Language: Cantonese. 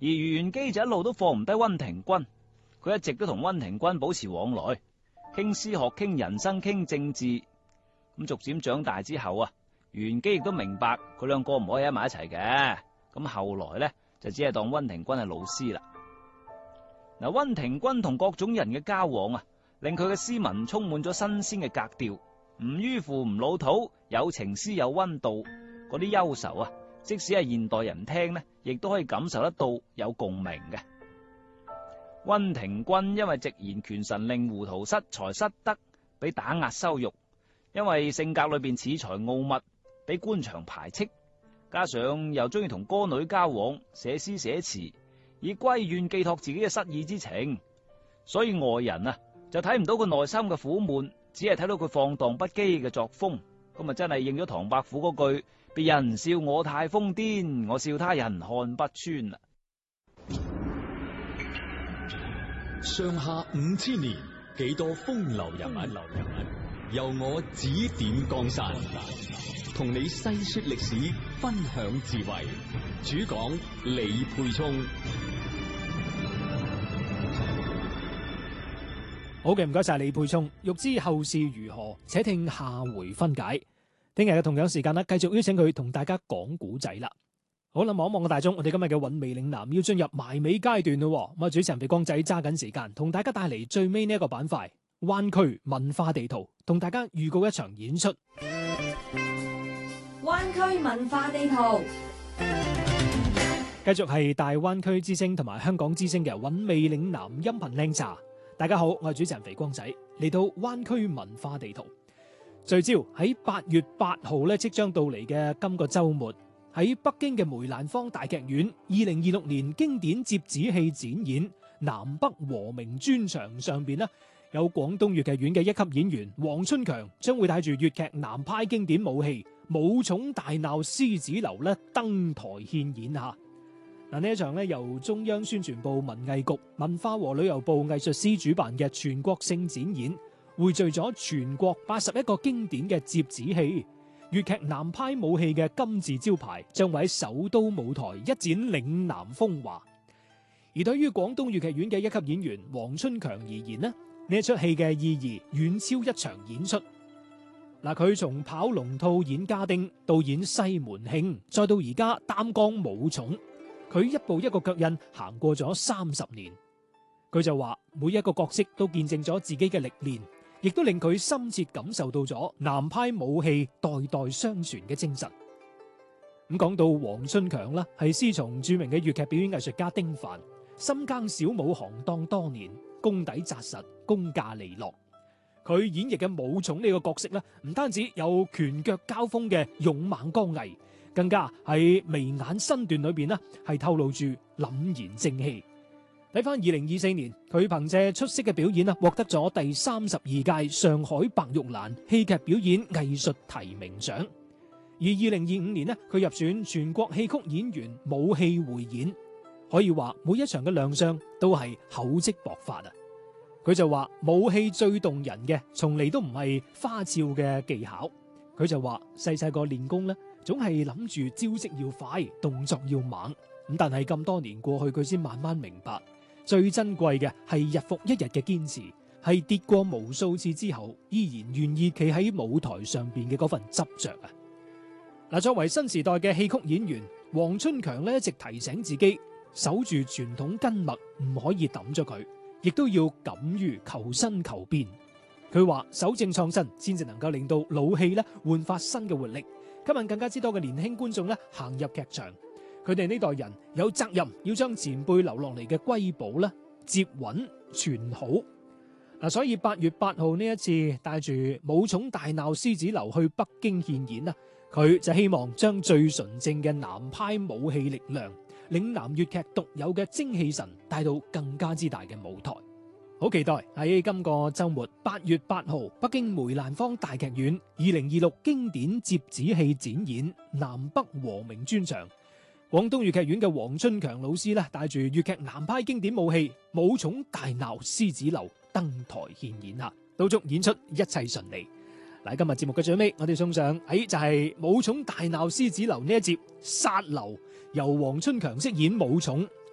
余元基就一路都放唔低溫庭筠，佢一直都同溫庭筠保持往來，傾詩學、傾人生、傾政治。咁逐漸長大之後啊，余元基亦都明白佢兩個唔可以喺埋一齊嘅。咁後來呢，就只係當溫庭筠係老師啦。嗱，溫庭筠同各種人嘅交往啊，令佢嘅詩文充滿咗新鮮嘅格調，唔迂腐唔老土，有情詩有溫度，嗰啲憂愁啊，即使係現代人聽呢，亦都可以感受得到有共鳴嘅。溫庭筠因為直言權臣令糊塗失才失德，俾打壓羞辱；因為性格裏邊恃才傲物，俾官場排斥；加上又中意同歌女交往，寫詩寫詞，以閨怨寄託自己嘅失意之情，所以外人啊就睇唔到佢內心嘅苦悶，只係睇到佢放蕩不羈嘅作風。咁啊真係應咗唐伯虎嗰句：別人笑我太瘋癲，我笑他人看不穿啦。 上下5000年，幾多風流人物，由我指點江山，同你細說歷史，分享智慧。主講李沛聰。 好嘅，唔該晒李沛聰。欲知後事如何，且聽下回分解。聽日嘅同樣時間啦，繼續邀請佢同大家講古仔啦。好啦，望一望個大鐘，我哋今日嘅韻味嶺南要進入埋尾階段咯。咁啊，主持人肥光仔揸緊時間，同大家帶嚟最尾呢一個板塊——灣區文化地圖，同大家預告一場演出。 灣區文化地圖， 繼續係大灣區之聲同埋香港之聲嘅韻味嶺南音頻靚茶。大家好，我係主持人肥光仔，嚟到灣區文化地圖，聚焦喺8月8號咧即將到嚟嘅今個週末，喺北京嘅梅蘭芳大劇院2026年經典折子戲展演南北和鳴專場上邊呢，有廣東粵劇院嘅一級演員黃春強將會帶住粵劇南派經典武戲《武松大鬧獅子樓》咧登台獻演下。嗱，呢一場咧由中央宣傳部文藝局、文化和旅遊部藝術司主辦嘅全國性展演，匯聚咗全國81個經典嘅折子戲、粵劇南派武戲嘅金字招牌，將會喺首都舞台一展嶺南風華。而對於廣東粵劇院嘅一級演員黃春強而言呢，呢一出戲嘅意義遠超一場演出。嗱，佢從跑龍套演家丁到演西門慶，再到而家擔綱武松，佢一步一個腳印行過咗30年。佢就話每一個角色都見證咗自己嘅歷練，亦都令佢深切感受到咗南派武戲代代相傳嘅精神。咁講到黃春強啦，係師從著名嘅粵劇表演藝術家丁凡，深耕小武行當多年，功底紮實，功架利落。佢演繹嘅武松呢個角色咧，唔單止有拳腳交鋒嘅勇猛剛毅，更加喺眉眼身段裏邊呢係透露住凜然正氣。睇翻2024年，佢憑借出色嘅表演獲得咗第32屆上海白玉蘭戲劇表演藝術提名獎。而2025年呢，佢入選全國戲曲演員武戲匯演，可以話每一場嘅亮相都係厚積薄發啊！佢就話武戲最動人嘅，從嚟都唔係花俏嘅技巧。佢就話細細個練功呢，總係諗住招式要快，動作要猛。咁但係咁多年過去，佢先慢慢明白，最珍貴嘅係日復一日嘅堅持，係跌過無數次之後，依然願意企喺舞台上邊嘅嗰份執着啊！嗱，作為新時代嘅戲曲演員，黃春強呢一直提醒自己，守住傳統根脈，唔可以抌咗佢。亦都要敢於求新求變。佢話守正創新，先至能夠令到老戲咧煥發新嘅活力，吸引更加之多嘅年輕觀眾咧行入劇場。佢哋呢代人有責任要將前輩留落嚟嘅瑰寶咧接穩傳好。嗱，所以8月8號呢一次帶住武松大鬧獅子樓去北京獻演啦，佢就希望將最純正嘅南派武戲力量、嶺南粵劇獨有嘅精氣神帶到更加之大嘅舞台。好期待喺今個周末8月8號北京梅蘭芳大劇院2026經典折子戲展演南北和鳴專場，廣東粵劇院嘅黃春強老師咧帶住粵劇南派經典武戲武松大鬧獅子樓登台獻演下，都祝演出一切順利。嗱，今日節目嘅最尾，我哋送上就係武松大鬧獅子樓呢一節殺樓，由黃春強飾演武松，